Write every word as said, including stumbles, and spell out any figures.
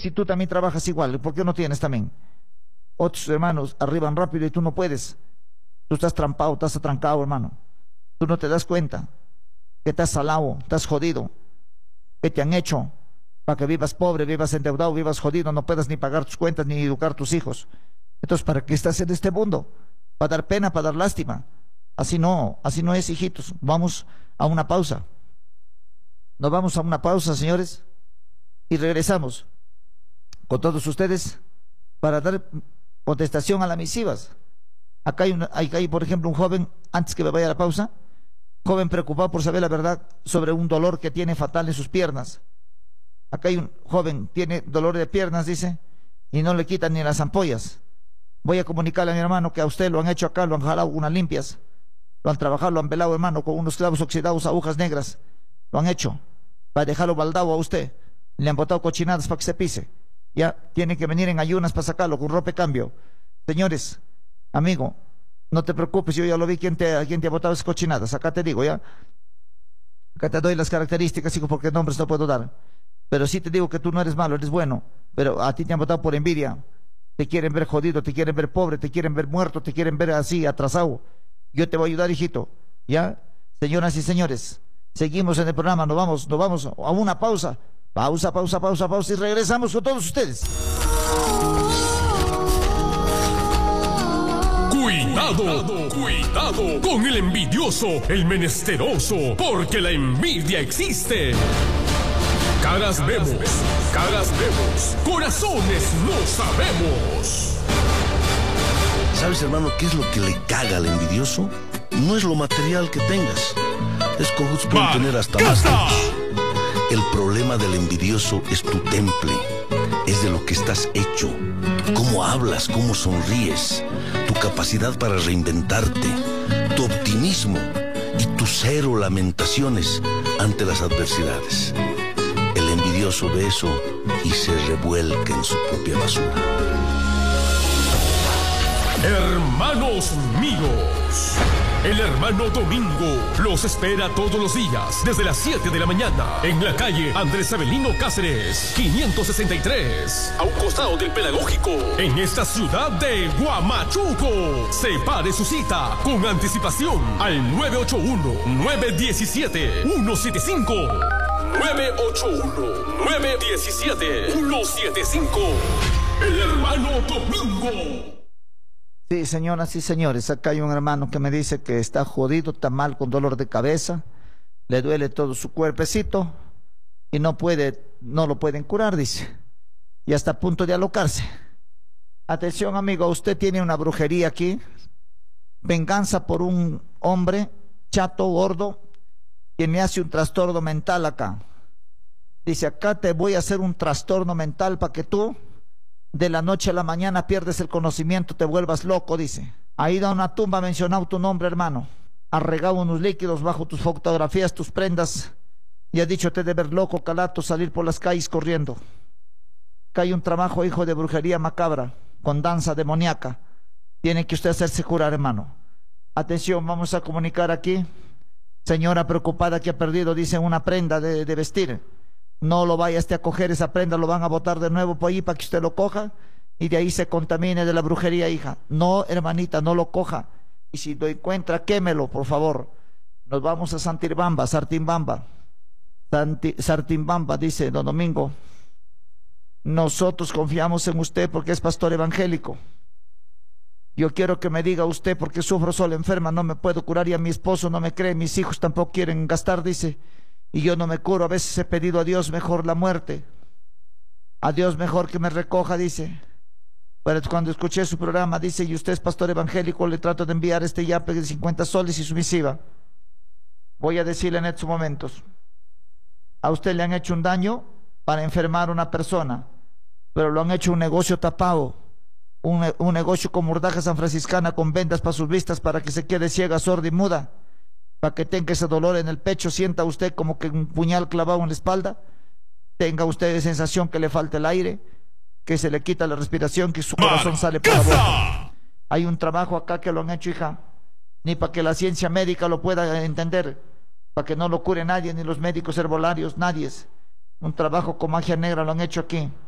si tú también trabajas igual, ¿por qué no tienes también? Otros hermanos arriban rápido y tú no puedes. Tú estás trampado, estás atrancado, hermano. Tú no te das cuenta que estás salado, estás jodido. ¿Qué te han hecho para que vivas pobre, vivas endeudado, vivas jodido, no puedas ni pagar tus cuentas ni educar tus hijos? Entonces, ¿para qué estás en este mundo? Para dar pena, para dar lástima. Así no, así no es, hijitos. Vamos a una pausa. Nos vamos a una pausa, señores, y regresamos con todos ustedes para dar contestación a las misivas. Acá hay, una, hay, hay, por ejemplo, un joven, antes que me vaya a la pausa, joven preocupado por saber la verdad sobre un dolor que tiene fatal en sus piernas. Acá hay un joven, tiene dolor de piernas, dice, y no le quitan ni las ampollas. Voy a comunicarle a mi hermano que a usted lo han hecho acá, lo han jalado unas limpias, lo han trabajado, lo han velado, hermano, con unos clavos oxidados, agujas negras, lo han hecho, para dejarlo baldado a usted. Le han botado cochinadas para que se pise. Ya tiene que venir en ayunas para sacarlo con ropa de cambio. Señores, amigo, no te preocupes, yo ya lo vi quién te, quién te ha botado esas cochinadas. Acá te digo, ya. Acá te doy las características, hijo, porque nombres no puedo dar. Pero sí te digo que tú no eres malo, eres bueno. Pero a ti te han votado por envidia. Te quieren ver jodido, te quieren ver pobre, te quieren ver muerto, te quieren ver así, atrasado. Yo te voy a ayudar, hijito. ¿Ya? Señoras y señores, seguimos en el programa, nos vamos, nos vamos a una pausa. Pausa, pausa, pausa, pausa y regresamos con todos ustedes. Cuidado, cuidado con el envidioso, el menesteroso, porque la envidia existe. Caras vemos, caras vemos, corazones no sabemos. ¿Sabes, hermano, qué es lo que le caga al envidioso? No es lo material que tengas. Es cojuts pueden tener hasta más hijos. El problema del envidioso es tu temple, es de lo que estás hecho, cómo hablas, cómo sonríes, tu capacidad para reinventarte, tu optimismo y tu cero lamentaciones ante las adversidades. El envidioso ve eso y se revuelca en su propia basura. Hermanos míos, el hermano Domingo los espera todos los días desde las siete de la mañana en la calle Andrés Avelino Cáceres, quinientos sesenta y tres, a un costado del Pedagógico, en esta ciudad de Huamachuco. Separe su cita con anticipación al nueve ocho uno, nueve uno siete, uno siete cinco. nueve ocho uno, nueve uno siete, uno siete cinco. El hermano Domingo. Sí, señoras y señores, acá hay un hermano que me dice que está jodido, está mal, con dolor de cabeza, le duele todo su cuerpecito y no puede, no lo pueden curar, dice, y hasta a punto de alocarse. Atención, amigo, usted tiene una brujería aquí, venganza por un hombre chato, gordo, quien le hace un trastorno mental acá. Dice, acá te voy a hacer un trastorno mental para que tú de la noche a la mañana pierdes el conocimiento, te vuelvas loco, dice. Ha ido a una tumba, ha mencionado tu nombre, hermano. Ha regado unos líquidos bajo tus fotografías, tus prendas, y ha dicho te de ver loco, calato, salir por las calles corriendo. Acá hay un trabajo, hijo, de brujería macabra, con danza demoníaca. Tiene que usted hacerse curar, hermano. Atención, vamos a comunicar aquí. Señora preocupada que ha perdido, dice, una prenda de, de vestir. No lo vaya a coger esa prenda, lo van a botar de nuevo por ahí para que usted lo coja y de ahí se contamine de la brujería, hija. No, hermanita, no lo coja. Y si lo encuentra, quémelo, por favor. Nos vamos a Santirbamba, Sartimbamba. Santi, Sartimbamba, dice don Domingo. Nosotros confiamos en usted porque es pastor evangélico. Yo quiero que me diga usted porque sufro sola, enferma, no me puedo curar y a mi esposo no me cree, mis hijos tampoco quieren gastar, dice. Y yo no me curo, a veces he pedido a Dios mejor la muerte. A Dios mejor que me recoja, dice. Pero cuando escuché su programa, dice, y usted es pastor evangélico, le trato de enviar este yape de cincuenta soles y su misiva. Voy a decirle en estos momentos. A usted le han hecho un daño para enfermar a una persona, pero lo han hecho un negocio tapado. Un, un negocio con mordaja sanfranciscana, con vendas para sus vistas, para que se quede ciega, sorda y muda. Para que tenga ese dolor en el pecho, sienta usted como que un puñal clavado en la espalda, tenga usted la sensación que le falta el aire, que se le quita la respiración, que su corazón sale por la boca. Hay un trabajo acá que lo han hecho, hija, ni para que la ciencia médica lo pueda entender, para que no lo cure nadie, ni los médicos herbolarios, nadie. Un trabajo con magia negra lo han hecho aquí.